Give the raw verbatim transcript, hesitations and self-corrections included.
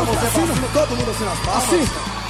mãos pra pra cima. cima, todo mundo assim nas palmas. Assim.